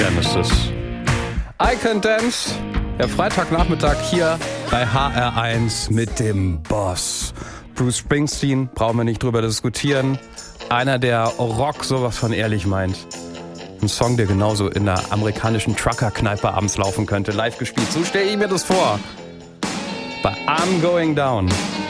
Dann ist es I Can Dance, der Freitagnachmittag hier bei HR1 mit dem Boss. Bruce Springsteen, brauchen wir nicht drüber diskutieren. Einer, der Rock sowas von ehrlich meint. Ein Song, der genauso in einer amerikanischen Trucker-Kneipe abends laufen könnte. Live gespielt, so stelle ich mir das vor. Bei I'm Going Down.